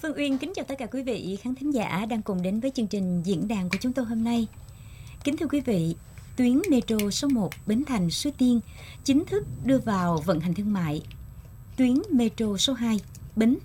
Phương Uyên kính chào tất cả quý vị khán thính giả đang cùng đến với chương trình diễn đàn của chúng tôi hôm nay. Kính thưa quý vị, tuyến metro số 1 Bến Thành - Suối Tiên chính thức đưa vào vận hành thương mại. Tuyến metro số 2 Bến